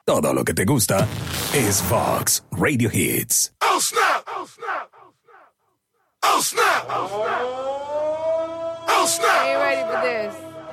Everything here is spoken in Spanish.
todo lo que te gusta es Fox Radio Hits. Oh, snap! Oh, snap! Oh, snap! Oh, snap! Oh, snap! Are you ready for this?